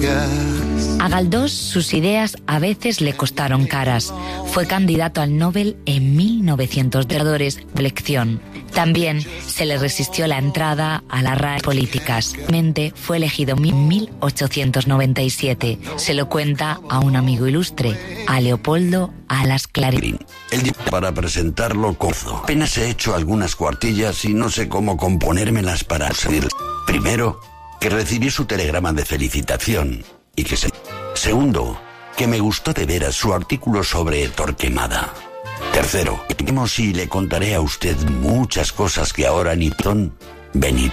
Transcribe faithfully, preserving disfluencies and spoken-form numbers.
A Galdós sus ideas a veces le costaron caras. Fue candidato al Nobel en mil novecientos veintidós, elección. También se le resistió la entrada a las raíces políticas. Mente fue elegido en mil ochocientos noventa y siete. Se lo cuenta a un amigo ilustre, a Leopoldo Alas Clarín. El día para presentarlo cozo. Apenas he hecho algunas cuartillas y no sé cómo componérmelas para seguir. Primero, que recibí su telegrama de felicitación y que se... Segundo, que me gustó de veras su artículo sobre Torquemada. Tercero, y le contaré a usted muchas cosas que ahora ni son Benito.